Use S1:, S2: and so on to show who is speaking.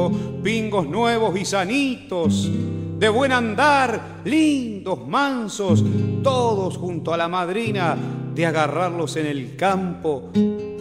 S1: bonito, pingos nuevos y sanitos, de buen andar, lindos, mansos, todos junto a la madrina, de agarrarlos en el campo